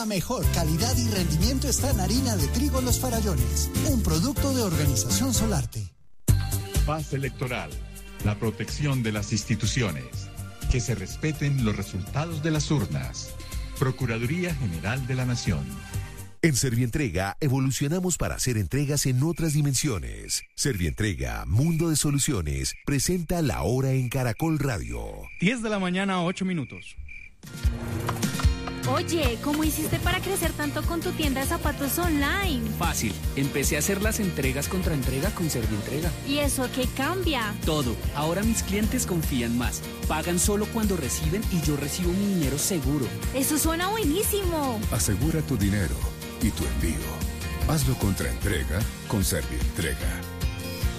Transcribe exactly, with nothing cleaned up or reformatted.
La mejor calidad y rendimiento está en harina de trigo Los Farallones, un producto de Organización Solarte. Paz electoral, la protección de las instituciones, que se respeten los resultados de las urnas. Procuraduría General de la Nación. En Servientrega evolucionamos para hacer entregas en otras dimensiones. Servientrega, Mundo de Soluciones, presenta La Hora en Caracol Radio. diez de la mañana, ocho minutos. Oye, ¿cómo hiciste para crecer tanto con tu tienda de zapatos online? Fácil, empecé a hacer las entregas contra entrega con Servientrega. ¿Y eso qué cambia? Todo, ahora mis clientes confían más, pagan solo cuando reciben y yo recibo mi dinero seguro. Eso suena buenísimo. Asegura tu dinero y tu envío. Hazlo contra entrega con Servientrega.